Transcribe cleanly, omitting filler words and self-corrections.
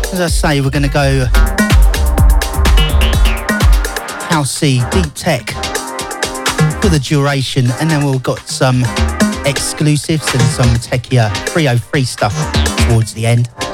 As I say, we're going to go housey, deep tech for the duration, and then we've got some exclusives and some techier 303 stuff towards the end.